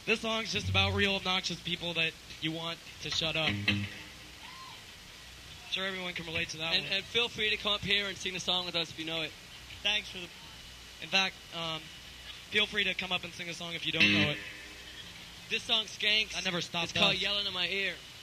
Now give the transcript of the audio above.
This song's just about real obnoxious people that you want to shut up. I'm sure everyone can relate to that one. And feel free to come up here and sing the song with us if you know it. Thanks for the... In fact, feel free to come up and sing a song if you don't know it. This song skanks. I never stopped It's called us. Yelling in My Ear.